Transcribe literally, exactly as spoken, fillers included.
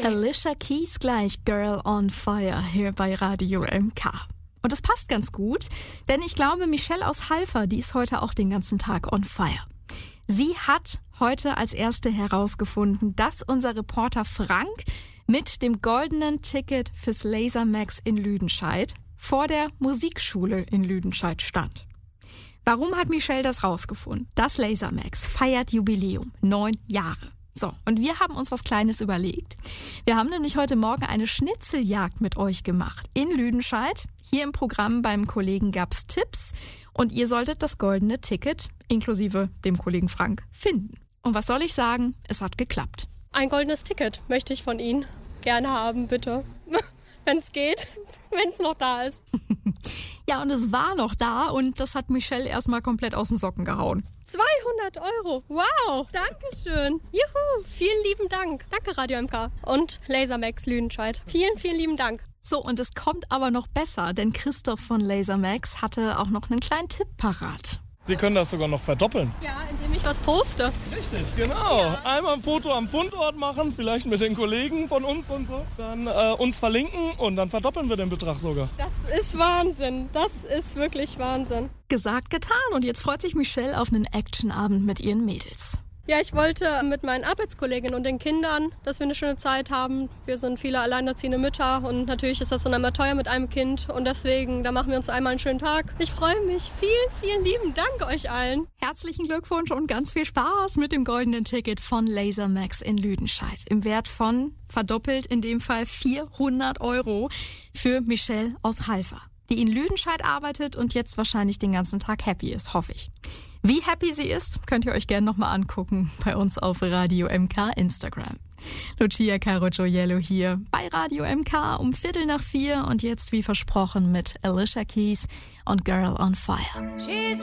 Alicia Keys gleich Girl on Fire hier bei Radio M K. Und das passt ganz gut, denn ich glaube, Michelle aus Halver, die ist heute auch den ganzen Tag on fire. Sie hat heute als erste herausgefunden, dass unser Reporter Frank mit dem goldenen Ticket fürs Lasermax in Lüdenscheid vor der Musikschule in Lüdenscheid stand. Warum hat Michelle das rausgefunden? Das Lasermax feiert Jubiläum, neun Jahre. So, und wir haben uns was Kleines überlegt. Wir haben nämlich heute Morgen eine Schnitzeljagd mit euch gemacht in Lüdenscheid. Hier im Programm beim Kollegen gab's Tipps und ihr solltet das goldene Ticket, inklusive dem Kollegen Frank, finden. Und was soll ich sagen? Es hat geklappt. Ein goldenes Ticket möchte ich von Ihnen gerne haben, bitte. Wenn es geht, wenn es noch da ist. Ja, und es war noch da und das hat Michelle erstmal komplett aus den Socken gehauen. zweihundert Euro, wow, Dankeschön. Juhu, vielen lieben Dank. Danke Radio M K und Lasermax Lüdenscheid. Vielen, vielen lieben Dank. So, und es kommt aber noch besser, denn Christoph von Lasermax hatte auch noch einen kleinen Tipp parat. Sie können das sogar noch verdoppeln. Ja, indem ich was poste. Richtig, genau. Ja. Einmal ein Foto am Fundort machen, vielleicht mit den Kollegen von uns und so. Dann äh, uns verlinken und dann verdoppeln wir den Betrag sogar. Das ist Wahnsinn. Das ist wirklich Wahnsinn. Gesagt, getan. Und jetzt freut sich Michelle auf einen Actionabend mit ihren Mädels. Ja, ich wollte mit meinen Arbeitskolleginnen und den Kindern, dass wir eine schöne Zeit haben. Wir sind viele alleinerziehende Mütter und natürlich ist das dann immer teuer mit einem Kind. Und deswegen, da machen wir uns einmal einen schönen Tag. Ich freue mich. Vielen, vielen lieben Dank euch allen. Herzlichen Glückwunsch und ganz viel Spaß mit dem goldenen Ticket von Lasermax in Lüdenscheid. Im Wert von, verdoppelt in dem Fall, vierhundert Euro für Michelle aus Halver, die in Lüdenscheid arbeitet und jetzt wahrscheinlich den ganzen Tag happy ist, hoffe ich. Wie happy sie ist, könnt ihr euch gerne nochmal angucken bei uns auf Radio M K Instagram. Lucia Caro Gioiello hier bei Radio M K um Viertel nach vier und jetzt wie versprochen mit Alicia Keys und Girl on Fire.